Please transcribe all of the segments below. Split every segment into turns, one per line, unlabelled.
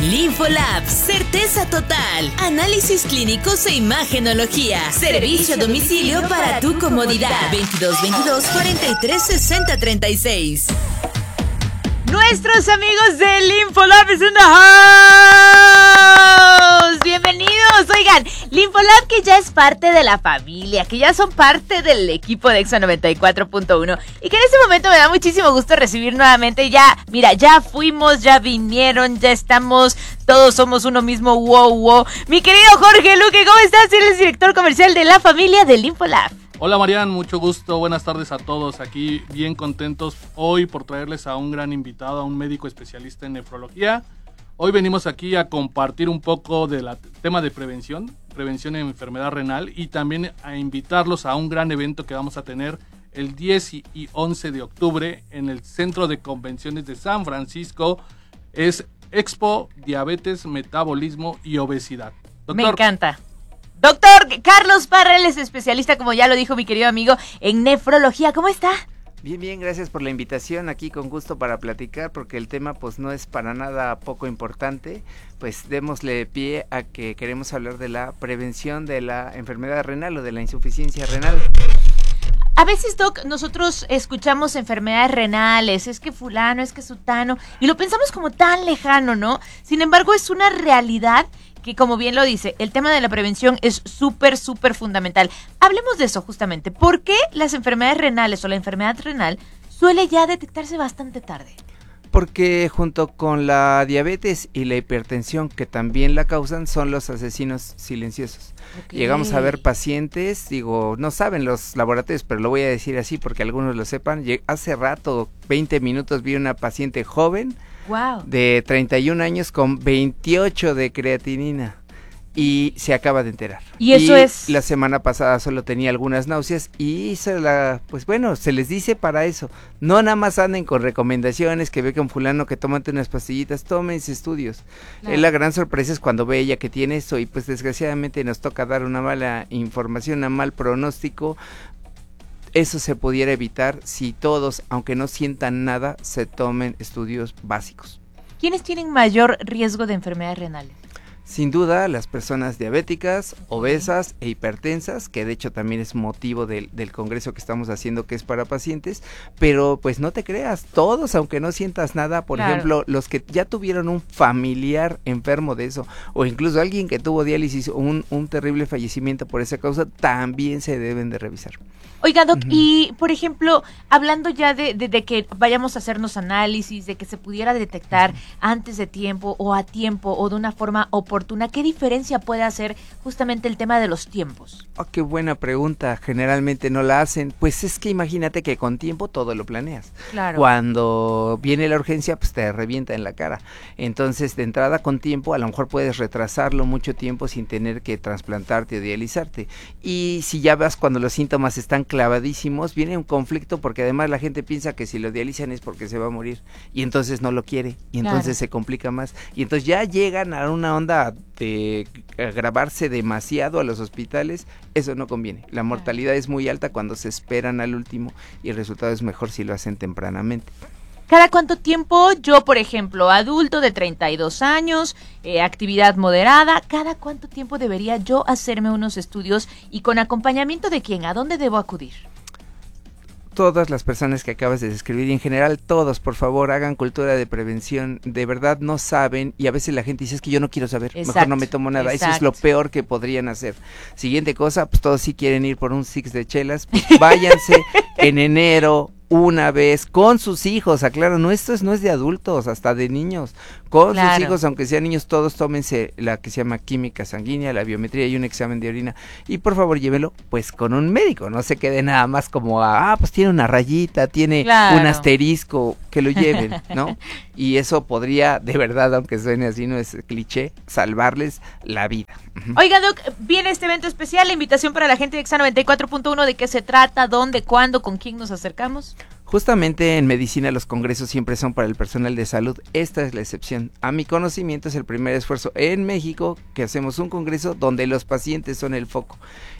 Linfolab, certeza total, análisis clínicos e imagenología, servicio a domicilio para tu comodidad. 2222-436036.
Nuestros amigos de Linfolab is in the house. Bienvenidos. Oigan, Linfolab que ya es parte de la familia, que ya son parte del equipo de Exa 94.1 y que en este momento me da muchísimo gusto recibir nuevamente. Ya, mira, ya fuimos, ya vinieron, ya estamos, todos somos uno mismo, wow. Mi querido Jorge Luque, ¿cómo estás? Eres director comercial de la familia de Linfolab.
Hola Marian, mucho gusto, buenas tardes a todos, aquí bien contentos hoy por traerles a un gran invitado, a un médico especialista en nefrología. Hoy venimos aquí a compartir un poco del tema de prevención en enfermedad renal y también a invitarlos a un gran evento que vamos a tener el 10 y 11 de octubre en el Centro de Convenciones de San Francisco. Es Expo Diabetes, Metabolismo y Obesidad.
Doctor, me encanta. Doctor Carlos Parra, él es especialista, como ya lo dijo mi querido amigo, en nefrología. ¿Cómo está?
Bien, gracias por la invitación, aquí con gusto para platicar, porque el tema pues no es para nada poco importante, pues démosle pie a que queremos hablar de la prevención de la enfermedad renal o de la insuficiencia renal.
A veces, Doc, nosotros escuchamos enfermedades renales, es que fulano, es que sutano, y lo pensamos como tan lejano, ¿no? Sin embargo, es una realidad que, como bien lo dice, el tema de la prevención es súper fundamental. Hablemos de eso justamente. ¿Por qué las enfermedades renales o la enfermedad renal suele ya detectarse bastante tarde?
Porque junto con la diabetes y la hipertensión, que también la causan, son los asesinos silenciosos. Okay. Llegamos a ver pacientes, no saben los laboratorios, pero lo voy a decir así porque algunos lo sepan. Hace rato, 20 minutos, vi una paciente joven, wow, de 31 años con 28 de creatinina y se acaba de enterar.
Y eso es...
La semana pasada solo tenía algunas náuseas y se les dice para eso. No nada más anden con recomendaciones, que ve que un fulano que tómate unas pastillitas, tómense estudios. Claro. La gran sorpresa es cuando ve ella que tiene eso y pues desgraciadamente nos toca dar una mala información, un mal pronóstico. Eso se pudiera evitar si todos, aunque no sientan nada, se tomen estudios básicos.
¿Quiénes tienen mayor riesgo de enfermedades renales?
Sin duda, las personas diabéticas, obesas e hipertensas, que de hecho también es motivo del congreso que estamos haciendo, que es para pacientes, pero pues no te creas, todos, aunque no sientas nada, por ejemplo, los que ya tuvieron un familiar enfermo de eso, o incluso alguien que tuvo diálisis o un terrible fallecimiento por esa causa, también se deben de revisar.
Oiga, Doc, y por ejemplo, hablando ya de que vayamos a hacernos análisis, de que se pudiera detectar antes de tiempo o a tiempo o de una forma oportuna, ¿qué diferencia puede hacer justamente el tema de los tiempos?
Oh, qué buena pregunta, generalmente no la hacen, pues es que imagínate que con tiempo todo lo planeas.
Claro.
Cuando viene la urgencia, pues te revienta en la cara. Entonces, de entrada con tiempo, a lo mejor puedes retrasarlo mucho tiempo sin tener que trasplantarte o dializarte. Y si ya vas cuando los síntomas están clavadísimos, viene un conflicto porque además la gente piensa que si lo dializan es porque se va a morir y entonces no lo quiere y entonces se complica más y entonces ya llegan a una onda de agravarse demasiado a los hospitales. Eso no conviene, la mortalidad es muy alta cuando se esperan al último y el resultado es mejor si lo hacen tempranamente.
¿Cada cuánto tiempo yo, por ejemplo, adulto de 32 años, actividad moderada, cada cuánto tiempo debería yo hacerme unos estudios y con acompañamiento de quién? ¿A dónde debo acudir?
Todas las personas que acabas de describir y en general todos, por favor, hagan cultura de prevención. De verdad no saben y a veces la gente dice es que yo no quiero saber, exacto, mejor no me tomo nada. Exacto. Eso es lo peor que podrían hacer. Siguiente cosa, pues todos sí quieren ir por un six de chelas, pues váyanse en enero una vez con sus hijos, aclaro, no, esto no es de adultos, hasta de niños, con sus hijos, aunque sean niños, todos tómense la que se llama química sanguínea, la biometría y un examen de orina, y por favor llévenlo pues con un médico, no se quede nada más como, pues tiene una rayita, tiene un asterisco, que lo lleven, ¿no? Y eso podría, de verdad, aunque suene así, no es cliché, salvarles la vida.
Oiga, Doc, viene este evento especial, la invitación para la gente de Exa 94.1, ¿de qué se trata? ¿Dónde? ¿Cuándo? ¿Con quién nos acercamos?
Justamente en medicina los congresos siempre son para el personal de salud, esta es la excepción. A mi conocimiento es el primer esfuerzo en México que hacemos un congreso donde los pacientes son el foco.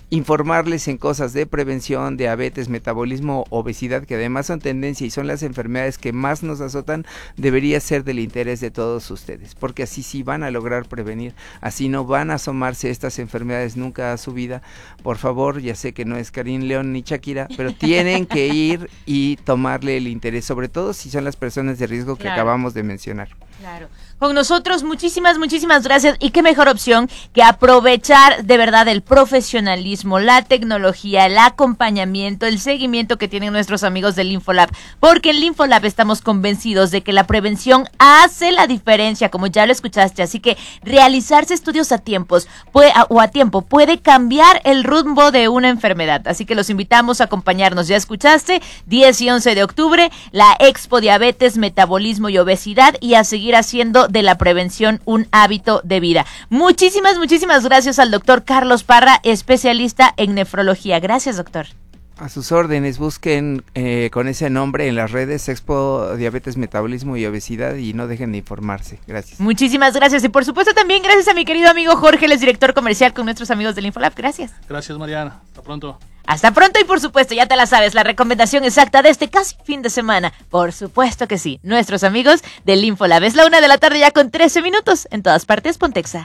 informarles en cosas de prevención, diabetes, metabolismo, obesidad, que además son tendencia y son las enfermedades que más nos azotan, debería ser del interés de todos ustedes, porque así sí van a lograr prevenir, así no van a asomarse estas enfermedades nunca a su vida. Por favor, ya sé que no es Karim León ni Shakira, pero tienen que ir y tomarle el interés, sobre todo si son las personas de riesgo que acabamos de mencionar.
Claro. Con nosotros, muchísimas gracias, y qué mejor opción que aprovechar de verdad el profesionalismo, la tecnología, el acompañamiento, el seguimiento que tienen nuestros amigos del Infolab, porque en el Infolab estamos convencidos de que la prevención hace la diferencia, como ya lo escuchaste, así que realizarse estudios a tiempo puede cambiar el rumbo de una enfermedad, así que los invitamos a acompañarnos, ya escuchaste, 10 y 11 de octubre, la Expo Diabetes, Metabolismo y Obesidad, y a seguir haciendo de la prevención un hábito de vida. Muchísimas gracias al doctor Carlos Parra, especialista en nefrología. Gracias, doctor.
A sus órdenes, busquen con ese nombre en las redes Expo Diabetes, Metabolismo y Obesidad y no dejen de informarse. Gracias.
Muchísimas gracias y por supuesto también gracias a mi querido amigo Jorge, él es director comercial con nuestros amigos del Infolab. Gracias.
Gracias, Mariana. Hasta pronto.
Hasta pronto y por supuesto, ya te la sabes, la recomendación exacta de este casi fin de semana. Por supuesto que sí, nuestros amigos del Infolab. Es la 1 de la tarde ya con 13 minutos. En todas partes, Pontexa.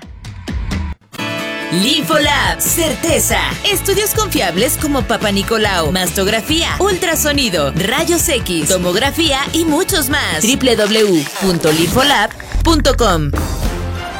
Linfolab, certeza. Estudios confiables como Papa Nicolau, mastografía, ultrasonido, rayos X, tomografía y muchos más. www.linfolab.com